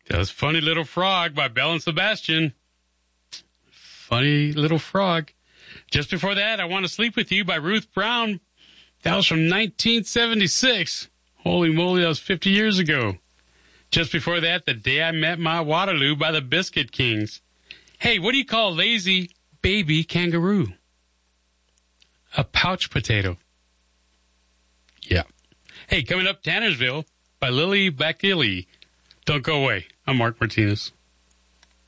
That was Funny Little Frog by Belle and Sebastian. Funny Little Frog. Just before that, I Want to Sleep With You by Ruth Brown. That was from 1976. Holy moly, that was 50 years ago. Just before that, The Day I Met My Waterloo by the Biscuit Kings. Hey, what do you call a lazy baby kangaroo? A pouch potato. Yeah. Hey, coming up, Tannersville by Lily Bakili. Don't go away. I'm Mark Martinez.